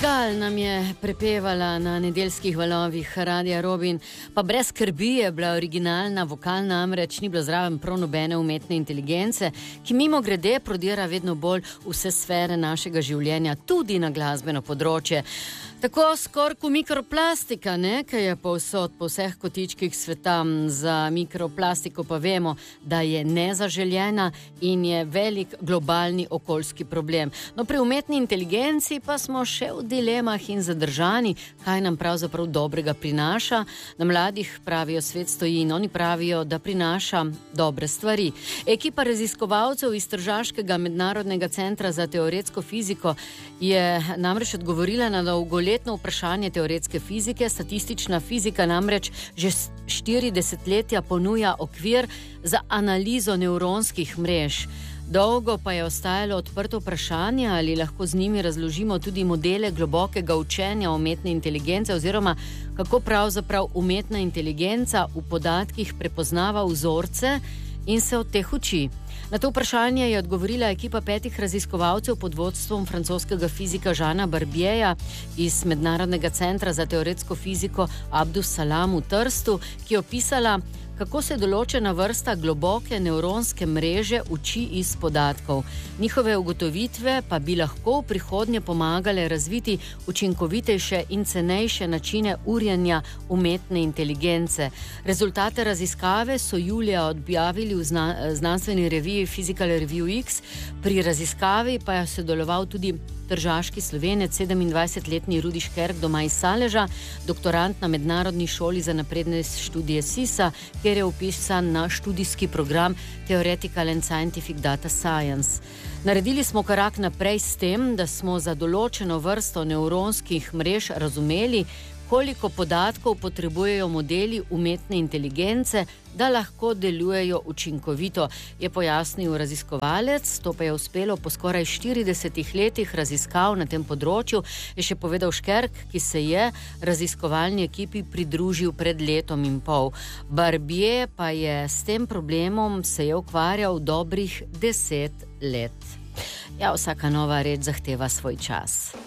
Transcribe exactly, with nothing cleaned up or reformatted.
Gal nam je prepevala na nedeljskih valovih Radia Robin, pa brez skrbi je bila originalna vokal, namreč ni bilo zraven prav nobene umetne inteligence, ki mimo grede prodira vedno bolj vse sfere našega življenja, tudi na glasbeno področje. Tako skoraj kot mikroplastika, ne, ki je povsod po vseh kotičkih sveta. Za mikroplastiko pa vemo, da je nezaželjena in je velik globalni okoljski problem. No, pri umetni inteligenci pa smo še v dilemah in zadržani, kaj nam pravzaprav dobrega prinaša. Na mladih pravijo, svet stoji in oni pravijo, da prinaša dobre stvari. Ekipa raziskovalcev iz Tržaškega mednarodnega centra za teoretsko fiziko je namreč odgovorila na dolgoletno vprašanje teoretske fizike. Statistična fizika namreč že štiri desetletja ponuja okvir za analizo nevronskih mrež. Dolgo pa je ostajalo odprto vprašanje, ali lahko z njimi razložimo tudi modele globokega učenja umetne inteligence oziroma kako pravzaprav umetna inteligenca v podatkih prepoznava vzorce in se od teh uči. Na to vprašanje je odgovorila ekipa petih raziskovalcev pod vodstvom francoskega fizika Žana Barbieja iz Mednarodnega centra za teoretsko fiziko Abdus Salam v Trstu, ki je opisala, kako se določena vrsta globoke nevronske mreže uči iz podatkov. Njihove ugotovitve pa bi lahko v prihodnje pomagale razviti učinkovitejše in cenejše načine urjenja umetne inteligence. Rezultate raziskave so julija objavili v zna, znanstveni reviji Physical Review X. Pri raziskavi pa je sodeloval tudi tržaški Slovenec, sedemindvajsetletni Rudi Škerk, doma iz Saleža, doktorant na Mednarodni šoli za napredne študije SISA, kjer je vpisan na študijski program Theoretical and Scientific Data Science. Naredili smo korak naprej s tem, da smo za določeno vrsto nevronskih mrež razumeli, koliko podatkov potrebujejo modeli umetne inteligence, da lahko delujejo učinkovito, je pojasnil raziskovalec. To pa je uspelo po skoraj štiridesetih letih raziskav na tem področju, je še povedal Škerk, ki se je raziskovalni ekipi pridružil pred letom in pol. Barbier pa je s tem problemom se je ukvarjal dobrih deset let. Ja, vsaka nova reč zahteva svoj čas.